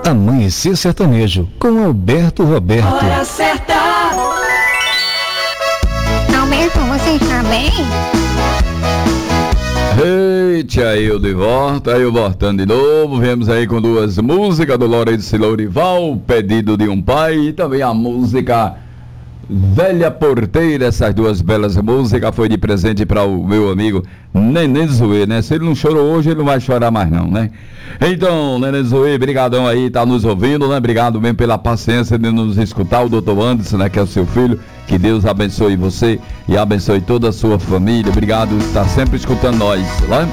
Amanhecer Sertanejo, com Alberto Roberto. Hora certa. Alberto, você está bem? Eita, eu de volta, eu voltando de novo. Viemos aí com duas músicas do Lourenço e Lourival, Pedido de um Pai, e também a música Velha Porteira. Essas duas belas músicas foi de presente para o meu amigo Nenê Zoe, né? Se ele não chorou hoje, ele não vai chorar mais não, né? Então, Nenê Zoe, brigadão aí, tá nos ouvindo, né? Obrigado mesmo pela paciência de nos escutar, o doutor Anderson, né? Que é o seu filho. Que Deus abençoe você e abençoe toda a sua família. Obrigado por estar sempre escutando nós, né?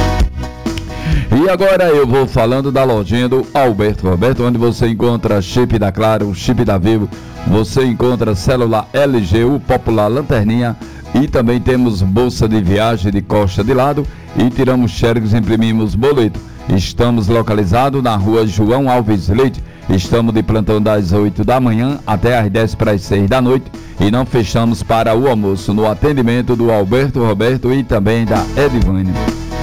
E agora eu vou falando da lojinha do Alberto Roberto, onde você encontra chip da Claro, chip da Vivo, você encontra celular LG, o popular lanterninha, e também temos bolsa de viagem de costa de lado e tiramos xerox, imprimimos boleto. Estamos localizados na rua João Alves Leite, estamos de plantão das 8 da manhã até as 10 para as 6 da noite e não fechamos para o almoço, no atendimento do Alberto Roberto e também da Edivânia.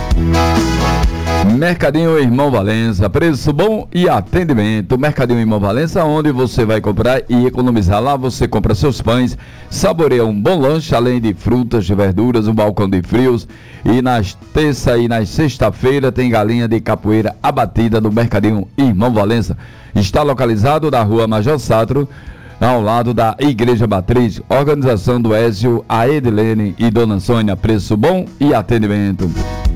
Mercadinho Irmão Valença, preço bom e atendimento. Mercadinho Irmão Valença, onde você vai comprar e economizar. Lá você compra seus pães, saboreia um bom lanche, além de frutas, verduras, um balcão de frios. E nas terça e nas sexta-feira tem galinha de capoeira abatida no Mercadinho Irmão Valença. Está localizado na rua Major Satro, ao lado da Igreja Matriz. Organização do Ézio, a Edilene e Dona Sônia. Preço bom e atendimento.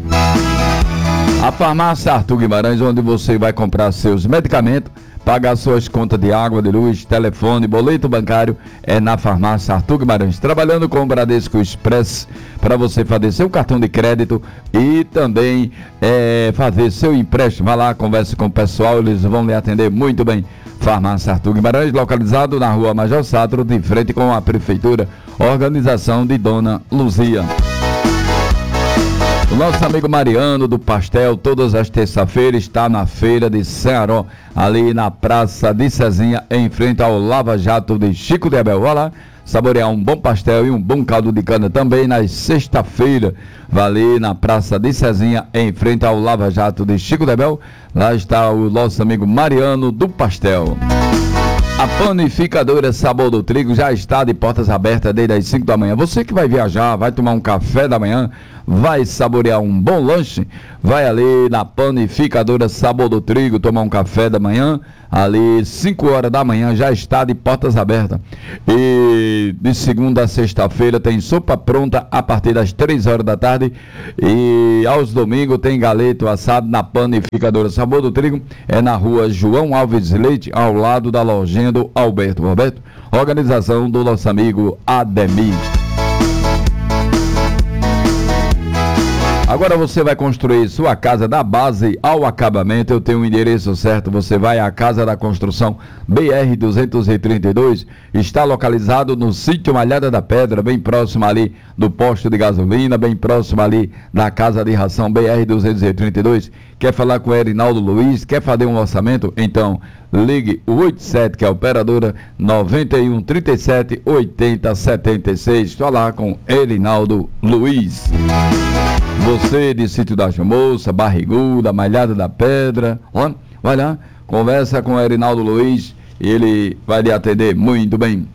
A farmácia Arthur Guimarães, onde você vai comprar seus medicamentos, pagar suas contas de água, de luz, telefone, boleto bancário, é na farmácia Arthur Guimarães. Trabalhando com o Bradesco Express, para você fazer seu cartão de crédito e também fazer seu empréstimo. Vá lá, converse com o pessoal, eles vão lhe atender muito bem. Farmácia Arthur Guimarães, localizado na rua Major Satro, de frente com a Prefeitura. Organização de Dona Luzia. O nosso amigo Mariano do Pastel, todas as terças-feiras, está na feira de Cearó, ali na Praça de Cezinha, em frente ao Lava Jato de Chico de Abel. Vai lá saborear um bom pastel e um bom caldo de cana também nas sexta-feira. Vai ali na Praça de Cezinha, em frente ao Lava Jato de Chico de Abel. Lá está o nosso amigo Mariano do Pastel. A panificadora Sabor do Trigo já está de portas abertas desde as 5 da manhã. Você que vai viajar, vai tomar um café da manhã, vai saborear um bom lanche, vai ali na panificadora Sabor do Trigo tomar um café da manhã. Ali 5 horas da manhã já está de portas abertas. E de segunda a sexta-feira tem sopa pronta a partir das 3 horas da tarde. E aos domingos tem galeto assado na panificadora Sabor do Trigo. É na rua João Alves Leite, ao lado da lojinha do Alberto Roberto. Organização do nosso amigo Ademir. Agora você vai construir sua casa da base ao acabamento. Eu tenho o endereço certo. Você vai à Casa da Construção BR 232. Está localizado no sítio Malhada da Pedra, bem próximo ali do posto de gasolina, bem próximo ali da Casa de Ração BR 232. Quer falar com o Erinaldo Luiz? Quer fazer um orçamento? Então ligue o 87, que é a operadora 91 37 80 76. Estou lá com Erinaldo Luiz. Você de Sítio da Chamoça, Barriguda, Malhada da Pedra, ó, vai lá, conversa com o Erinaldo Luiz e ele vai lhe atender muito bem.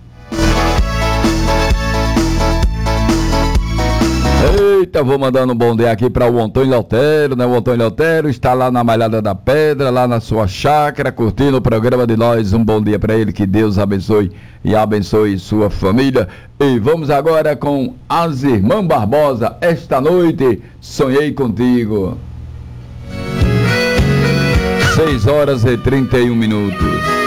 Eita, vou mandando um bom dia aqui para o Antônio Leotero, né? O Antônio Leotero está lá na Malhada da Pedra, lá na sua chácara, curtindo o programa de nós. Um bom dia para ele, que Deus abençoe e abençoe sua família. E vamos agora com as Irmãs Barbosa. Esta noite sonhei contigo. 6 horas e 31 minutos.